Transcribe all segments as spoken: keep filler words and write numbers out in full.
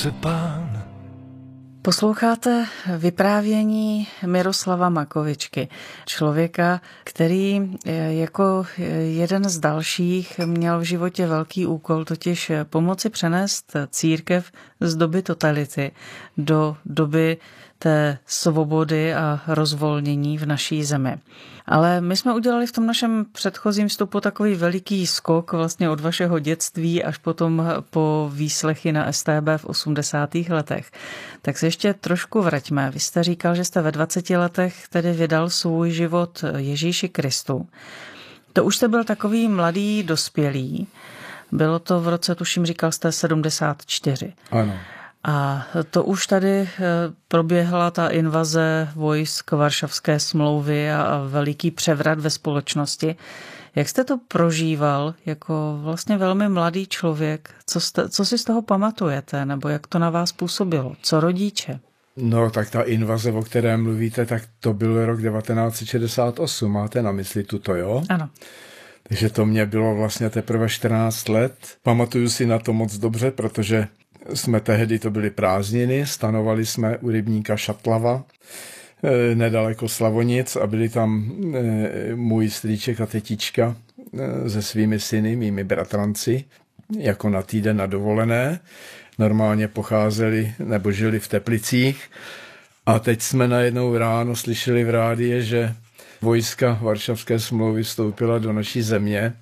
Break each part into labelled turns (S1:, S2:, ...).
S1: Pán.
S2: Posloucháte vyprávění Miroslava Makovičky, člověka, který jako jeden z dalších měl v životě velký úkol, totiž pomoci přenést církev z doby totality do doby té svobody a rozvolnění v naší zemi. Ale my jsme udělali v tom našem předchozím vstupu takový veliký skok vlastně od vašeho dětství až potom po výslechy na S T B v osmdesátých letech. Tak se ještě trošku vraťme. Vy jste říkal, že jste ve dvaceti letech tedy vydal svůj život Ježíši Kristu. To už jste byl takový mladý dospělý. Bylo to v roce, tuším, říkal jste sedmdesát čtyři.
S3: Ano.
S2: A to už tady proběhla ta invaze vojsk Varšavské smlouvy a veliký převrat ve společnosti. Jak jste to prožíval jako vlastně velmi mladý člověk? Co, jste, co si z toho pamatujete? Nebo jak to na vás působilo? Co rodiče?
S3: No, tak ta invaze, o které mluvíte, tak to byl rok devatenáct set šedesát osm. Máte na mysli tuto, jo?
S2: Ano.
S3: Takže to mě bylo vlastně teprve čtrnáct let. Pamatuju si na to moc dobře, protože jsme tehdy, to byly prázdniny, stanovali jsme u rybníka Šatlava, nedaleko Slavonic, a byli tam můj strýček a tetička se svými syny, mými bratranci, jako na týden na dovolené. Normálně pocházeli nebo žili v Teplicích. A teď jsme najednou ráno slyšeli v rádii, že vojska Varšavské smlouvy vstoupila do naší země.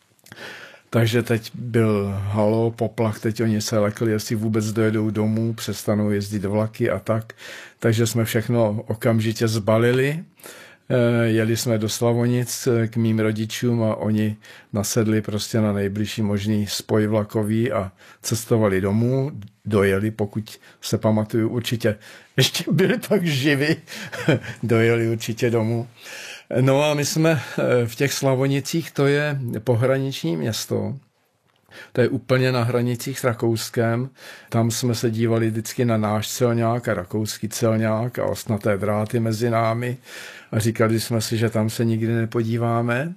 S3: Takže teď byl halo, poplach, teď oni se lekli, jestli vůbec dojedou domů, přestanou jezdit vlaky a tak. Takže jsme všechno okamžitě zbalili. Jeli jsme do Slavonic k mým rodičům a oni nasedli prostě na nejbližší možný spoj vlakový a cestovali domů. Dojeli, pokud se pamatuju, určitě ještě byli tak živi, dojeli určitě domů. No a my jsme v těch Slavonicích, to je pohraniční město, to je úplně na hranicích s Rakouskem. Tam jsme se dívali vždycky na náš celňák a rakouský celňák a ostnaté dráty mezi námi a říkali jsme si, že tam se nikdy nepodíváme.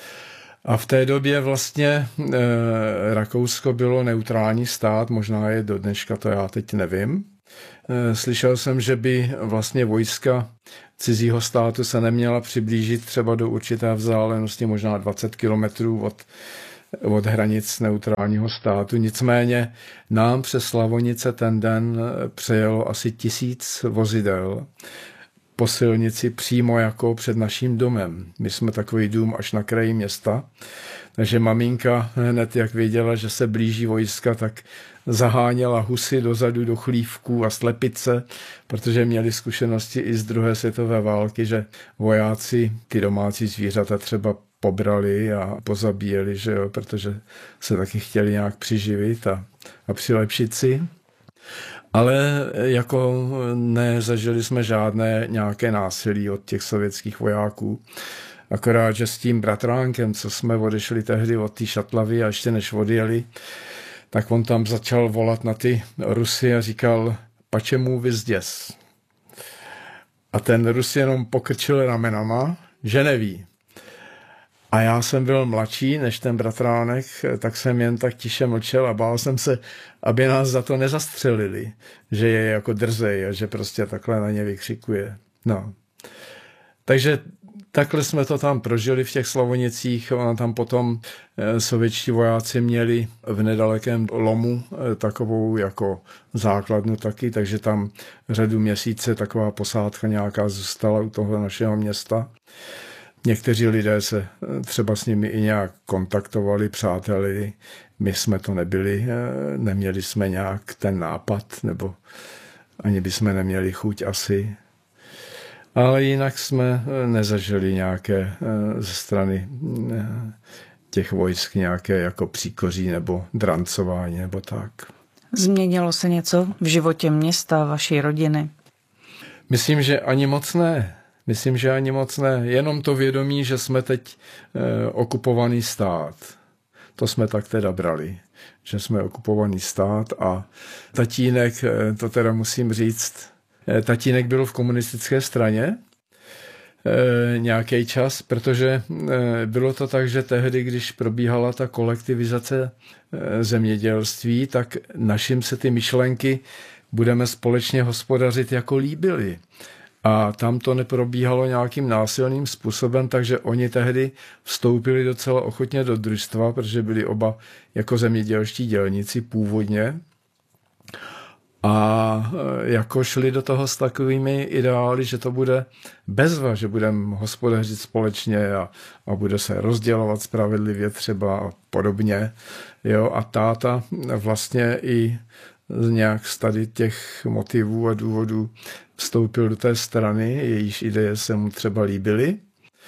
S3: A v té době vlastně e, Rakousko bylo neutrální stát, možná je do dneška, to já teď nevím. E, slyšel jsem, že by vlastně vojska cizího státu se neměla přiblížit třeba do určité vzdálenosti, možná dvacet kilometrů od, od hranic neutrálního státu. Nicméně nám přes Slavonice ten den přejelo asi tisíc vozidel po silnici přímo jako před naším domem. My jsme takový dům až na kraji města, takže maminka hned jak věděla, že se blíží vojska, tak zaháněla husy dozadu do chlívků a slepice, protože měli zkušenosti i z druhé světové války, že vojáci ty domácí zvířata třeba pobrali a pozabíjeli, že jo, protože se taky chtěli nějak přiživit a, a přilepšit si. Ale jako nezažili jsme žádné nějaké násilí od těch sovětských vojáků. Akorát, že s tím bratránkem, co jsme odešli tehdy od té Šatlavy a ještě než odjeli, tak on tam začal volat na ty Rusy a říkal, pačemu vy zděs. A ten Rus jenom pokrčil ramenama, že neví. A já jsem byl mladší než ten bratránek, tak jsem jen tak tiše mlčel a bál jsem se, aby nás za to nezastřelili, že je jako drzej a že prostě takhle na ně vykřikuje. No. Takže takhle jsme to tam prožili v těch Slavonicích. Ona tam potom sovětští vojáci měli v nedalekém lomu takovou jako základnu taky, takže tam řadu měsíce taková posádka nějaká zůstala u toho našeho města. Někteří lidé se třeba s nimi i nějak kontaktovali, přáteli. My jsme to nebyli, neměli jsme nějak ten nápad, nebo ani bychom neměli chuť asi. Ale jinak jsme nezažili nějaké ze strany těch vojsk nějaké jako příkoří nebo drancování nebo tak.
S2: Změnilo se něco v životě města, vaší rodiny?
S3: Myslím, že ani moc ne. Myslím, že ani moc ne. Jenom to vědomí, že jsme teď eh, okupovaný stát. To jsme tak teda brali, že jsme okupovaný stát a tatínek, eh, to teda musím říct, eh, tatínek byl v komunistické straně, e, nějaký čas, protože e, bylo to tak, že tehdy, když probíhala ta kolektivizace e, zemědělství, tak našim se ty myšlenky budeme společně hospodařit jako líbily. A tam to neprobíhalo nějakým násilným způsobem, takže oni tehdy vstoupili docela ochotně do družstva, protože byli oba jako zemědělští dělníci původně. A jako šli do toho s takovými ideály, že to bude bezva, že budeme hospodařit společně a, a bude se rozdělovat spravedlivě třeba a podobně. Jo, a táta vlastně i nějak z tady těch motivů a důvodů vstoupil do té strany, jejíž ideje se mu třeba líbily.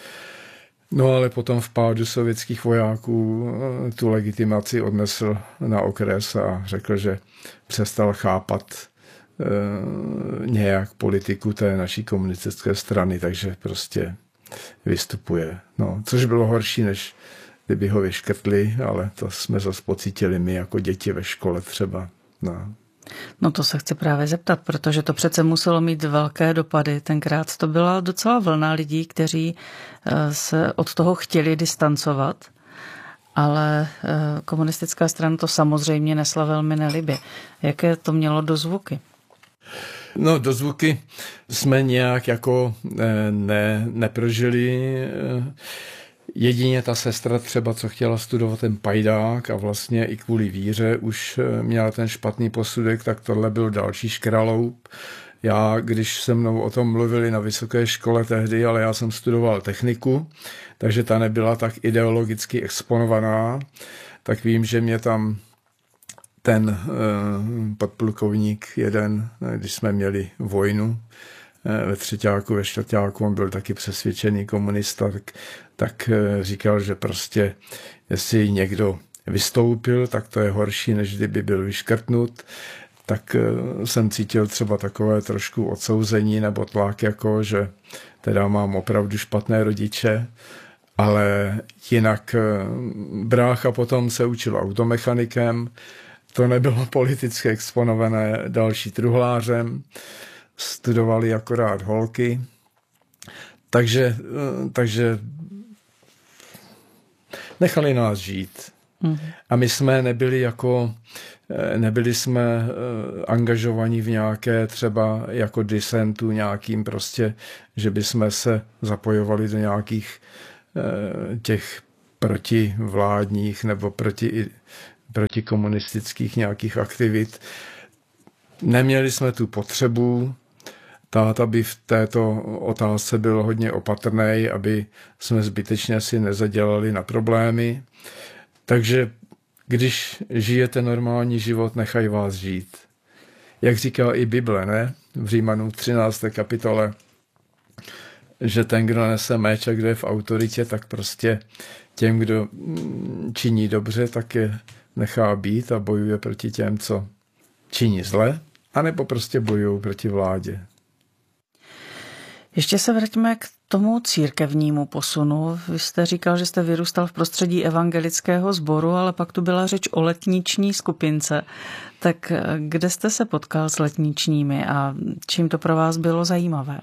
S3: No ale potom v pádu sovětských vojáků tu legitimaci odnesl na okres a řekl, že přestal chápat e, nějak politiku té naší komunistické strany, takže prostě vystupuje. No, což bylo horší, než kdyby ho vyškrtli, ale to jsme zase pocítili my jako děti ve škole třeba. No.
S2: No to se chci právě zeptat, protože to přece muselo mít velké dopady. Tenkrát to byla docela vlna lidí, kteří se od toho chtěli distancovat, ale komunistická strana to samozřejmě nesla velmi nelibě. Jaké to mělo dozvuky?
S3: No, dozvuky jsme nějak jako ne, neprožili. Jedině ta sestra třeba, co chtěla studovat ten pajdák a vlastně i kvůli víře už měla ten špatný posudek, tak tohle byl další škraloup. Já, když se mnou o tom mluvili na vysoké škole tehdy, ale já jsem studoval techniku, takže ta nebyla tak ideologicky exponovaná, tak vím, že mě tam ten eh, podplukovník jeden, když jsme měli vojnu, ve třeťáku, ve čtvrťáku, on byl taky přesvědčený komunista, tak, tak říkal, že prostě jestli někdo vystoupil, tak to je horší, než kdyby byl vyškrtnut. Tak jsem cítil třeba takové trošku odsouzení nebo tlak, jako že teda mám opravdu špatné rodiče, ale jinak brácha potom se učil automechanikem, to nebylo politicky exponované, další truhlářem, studovali akorát holky, takže, takže nechali nás žít. Mm. A my jsme nebyli jako, nebyli jsme angažovaní v nějaké třeba jako disentu nějakým prostě, že by jsme se zapojovali do nějakých těch protivládních nebo proti, protikomunistických nějakých aktivit. Neměli jsme tu potřebu. Táta by v této otázce byl hodně opatrný, aby jsme zbytečně si nezadělali na problémy. Takže když žijete normální život, nechaj vás žít. Jak říká i Bible, ne? V Římanům třinácté kapitole, že ten, kdo nese meč a kdo je v autoritě, tak prostě těm, kdo činí dobře, tak je nechá být a bojuje proti těm, co činí zle, anebo prostě bojují proti vládě.
S2: Ještě se vraťme k tomu církevnímu posunu. Vy jste říkal, že jste vyrůstal v prostředí evangelického sboru, ale pak tu byla řeč o letniční skupince. Tak kde jste se potkal s letničními a čím to pro vás bylo zajímavé?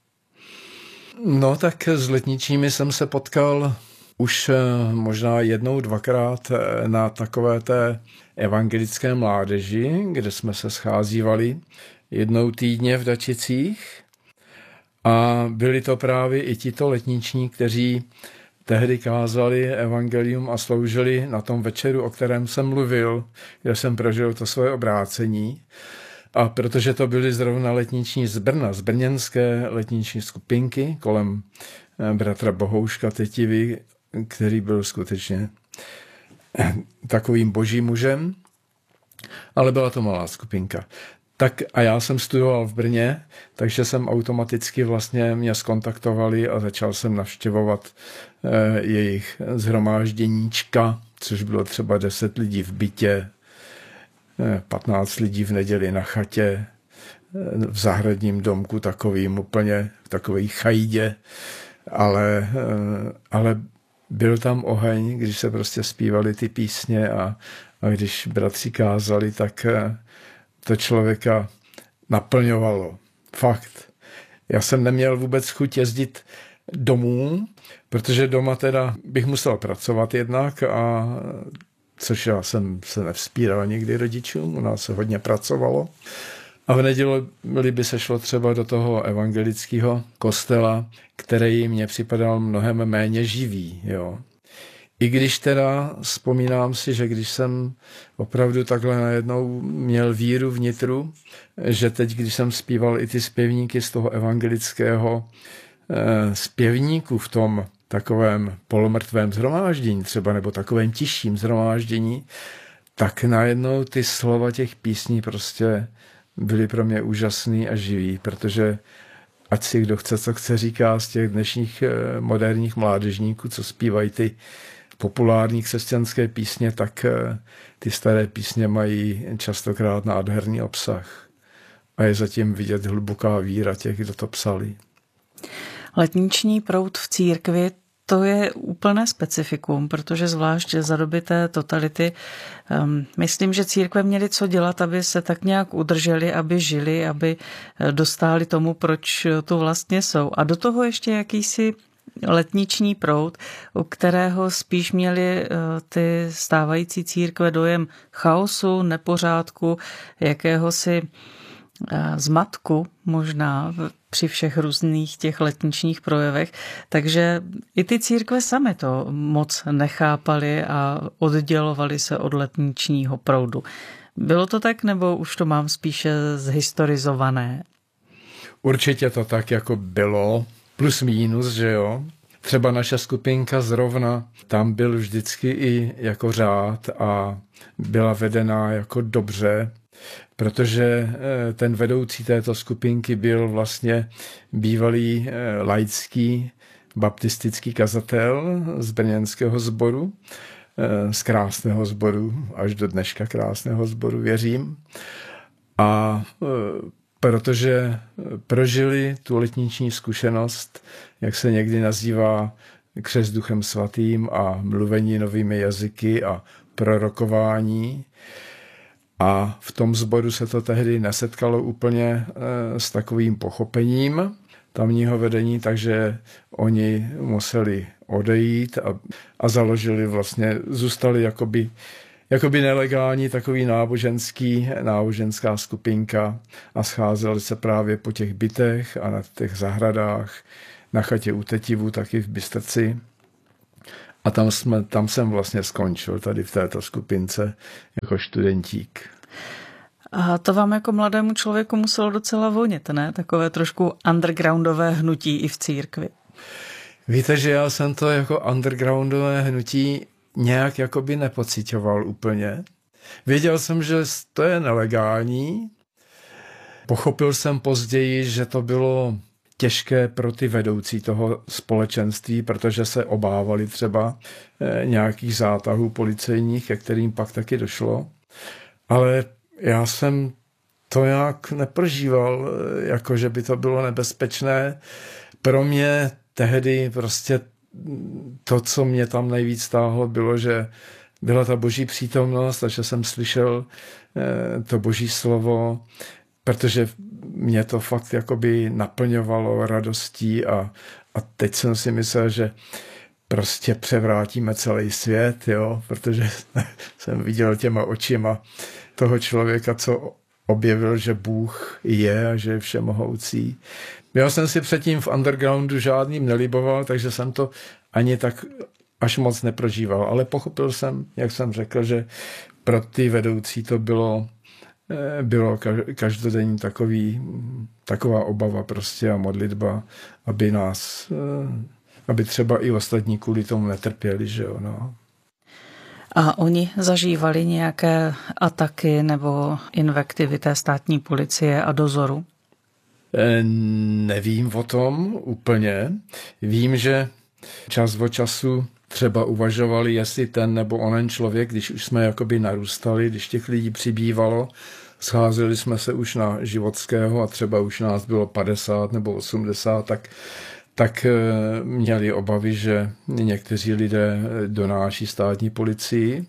S3: No tak s letničními jsem se potkal už možná jednou, dvakrát na takové té evangelické mládeži, kde jsme se scházívali jednou týdně v Dačicích. A byli to právě i tito letniční, kteří tehdy kázali evangelium a sloužili na tom večeru, o kterém jsem mluvil, kde jsem prožil to svoje obrácení. A protože to byli zrovna letniční z Brna, z brněnské letniční skupinky kolem bratra Bohouška Tetivy, který byl skutečně takovým božím mužem, ale byla to malá skupinka. Tak a já jsem studoval v Brně, takže jsem automaticky vlastně mě skontaktovali a začal jsem navštěvovat eh, jejich shromážděníčka, což bylo třeba deset lidí v bytě, eh, patnáct lidí v neděli na chatě, eh, v zahradním domku takovým úplně, v takové chajdě, ale, eh, ale byl tam oheň, když se prostě zpívaly ty písně a, a když bratři kázali, tak eh, to člověka naplňovalo. Fakt. Já jsem neměl vůbec chuť jezdit domů, protože doma teda bych musel pracovat jednak, a což já jsem se nevzpíral nikdy rodičům, u nás se hodně pracovalo. A v neděli by se šlo třeba do toho evangelického kostela, který mně připadal mnohem méně živý. Jo. I když teda vzpomínám si, že když jsem opravdu takhle najednou měl víru vnitru, že teď, když jsem zpíval i ty zpěvníky z toho evangelického eh, zpěvníku v tom takovém polomrtvém shromáždění třeba, nebo takovém tišším shromáždění, tak najednou ty slova těch písní prostě byly pro mě úžasný a živý, protože ať si kdo chce, co chce říká z těch dnešních eh, moderních mládežníků, co zpívají ty populární křesťanské písně, tak ty staré písně mají častokrát nádherný obsah. A je zatím vidět hluboká víra těch, kdo to psali.
S2: Letniční proud v církvi, to je úplné specifikum, protože zvlášť za doby té totality um, myslím, že církve měly co dělat, aby se tak nějak udrželi, aby žili, aby dostáli tomu, proč tu vlastně jsou. A do toho ještě jakýsi letniční proud, u kterého spíš měly ty stávající církve dojem chaosu, nepořádku, jakéhosi zmatku možná při všech různých těch letničních projevech. Takže i ty církve samy to moc nechápaly a oddělovaly se od letničního proudu. Bylo to tak, nebo už to mám spíše zhistorizované?
S3: Určitě to tak jako bylo. Plus mínus, že jo. Třeba naše skupinka zrovna, tam byl vždycky i jako řád a byla vedená jako dobře, protože ten vedoucí této skupinky byl vlastně bývalý laický baptistický kazatel z brněnského sboru, z krásného sboru, až do dneška krásného sboru, věřím. A protože prožili tu letniční zkušenost, jak se někdy nazývá, křest duchem svatým a mluvení novými jazyky a prorokování. A v tom sboru se to tehdy nesetkalo úplně s takovým pochopením tamního vedení, takže oni museli odejít a, a založili vlastně, zůstali jakoby Jakoby nelegální takový náboženský, náboženská skupinka a scházeli se právě po těch bytech a na těch zahradách, na chatě u Tetivu, taky v Bystrci. A tam, jsme, tam jsem vlastně skončil, tady v této skupince, jako studentík.
S2: A to vám jako mladému člověku muselo docela vonit, ne? Takové trošku undergroundové hnutí i v církvi.
S3: Víte, že já jsem to jako undergroundové hnutí nějak jakoby nepocitoval úplně. Věděl jsem, že to je nelegální. Pochopil jsem později, že to bylo těžké pro ty vedoucí toho společenství, protože se obávali třeba nějakých zátahů policejních, ke kterým pak taky došlo. Ale já jsem to nějak neprožíval, jako že by to bylo nebezpečné. Pro mě tehdy prostě to, co mě tam nejvíc stáhlo, bylo, že byla ta boží přítomnost a že jsem slyšel to boží slovo, protože mě to fakt jakoby naplňovalo radostí a, a teď jsem si myslel, že prostě převrátíme celý svět, jo, protože jsem viděl těma očima toho člověka, co objevil, že Bůh je a že je všemohoucí. Já jsem si předtím v undergroundu žádným neliboval, takže jsem to ani tak až moc neprožíval, ale pochopil jsem, jak jsem řekl, že pro ty vedoucí to bylo, bylo každodenní takový, taková obava prostě a modlitba, aby nás, aby třeba i ostatní kvůli tomu netrpěli, že jo, no.
S2: A oni zažívali nějaké ataky nebo invektivy té státní policie a dozoru?
S3: Nevím o tom úplně. Vím, že čas od času třeba uvažovali, jestli ten nebo onen člověk, když už jsme jakoby narůstali, když těch lidí přibývalo, scházeli jsme se už na Životského a třeba už nás bylo padesát nebo osmdesát, tak, tak měli obavy, že někteří lidé donáší státní policii.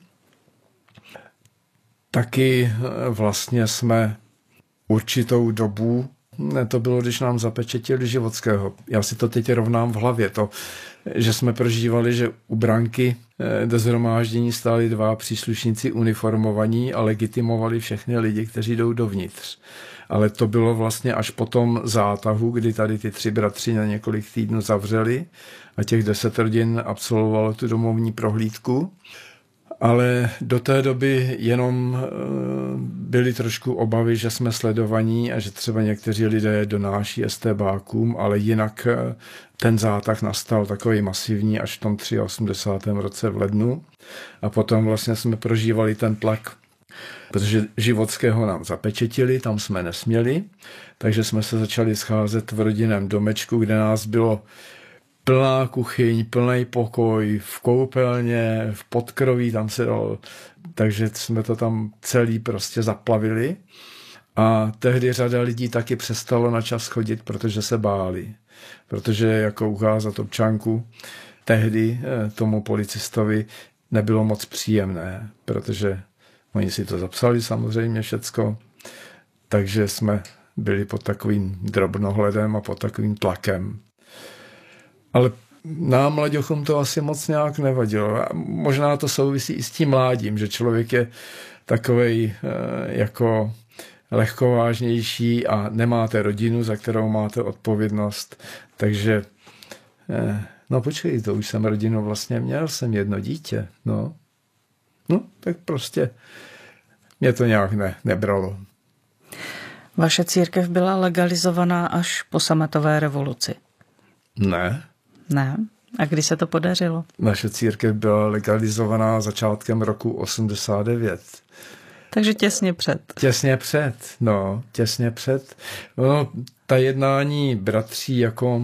S3: Taky vlastně jsme určitou dobu to bylo, když nám zapečetili Životského. Já si to teď rovnám v hlavě. To, že jsme prožívali, že u branky do shromáždění stáli dva příslušníci uniformovaní a legitimovali všechny lidi, kteří jdou dovnitř. Ale to bylo vlastně až po tom zátahu, kdy tady ty tři bratři na několik týdnů zavřeli a těch deset rodin absolvovalo tu domovní prohlídku. Ale do té doby jenom byly trošku obavy, že jsme sledovaní a že třeba někteří lidé donáší estébákům, ale jinak ten zátah nastal takový masivní až v tom osmdesátém třetím roce v lednu. A potom vlastně jsme prožívali ten tlak, protože Životského nám zapečetili, tam jsme nesměli, takže jsme se začali scházet v rodinném domečku, kde nás bylo plná kuchyň, plný pokoj, v koupelně, v podkroví, tam se dalo, takže jsme to tam celý prostě zaplavili a tehdy řada lidí taky přestalo na čas chodit, protože se báli, protože jako ukázat občanku tehdy tomu policistovi nebylo moc příjemné, protože oni si to zapsali samozřejmě všecko, takže jsme byli pod takovým drobnohledem a pod takovým tlakem. Ale nám, mladěchům, to asi moc nějak nevadilo. Možná to souvisí i s tím mládím, že člověk je takovej jako lehkovážnější a nemáte rodinu, za kterou máte odpovědnost. Takže, no počkej, to už jsem rodinu vlastně měl, jsem jedno dítě. No, no tak prostě mě to nějak ne, nebralo.
S2: Vaše církev byla legalizovaná až po sametové revoluci.
S3: Ne.
S2: Ne? A kdy se to podařilo?
S3: Naše církev byla legalizovaná začátkem roku osmdesát devět.
S2: Takže těsně před.
S3: Těsně před, no, těsně před. No, ta jednání bratří jako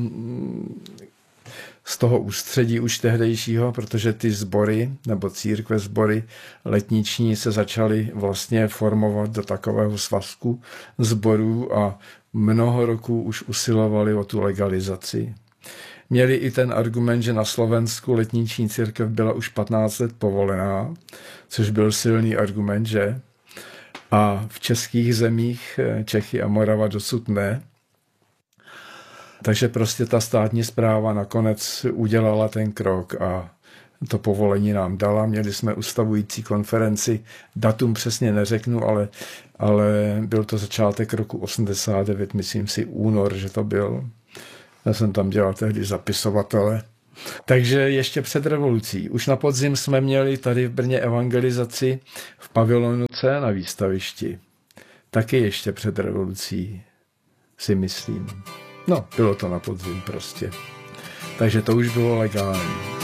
S3: z toho ústředí už tehdejšího, protože ty sbory, nebo církve sbory letniční se začaly vlastně formovat do takového svazku sborů a mnoho roků už usilovali o tu legalizaci. Měli i ten argument, že na Slovensku letniční církev byla už patnáct let povolená, což byl silný argument, že? A v českých zemích, Čechy a Morava, dosud ne. Takže prostě ta státní správa nakonec udělala ten krok a to povolení nám dala. Měli jsme ustavující konferenci, datum přesně neřeknu, ale, ale byl to začátek roku osmdesát devět, myslím si únor, že to byl. Já jsem tam dělal tehdy zapisovatele. Takže ještě před revolucí. Už na podzim jsme měli tady v Brně evangelizaci v pavilonu C na výstavišti. Taky ještě před revolucí, si myslím. No, bylo to na podzim prostě. Takže to už bylo legální.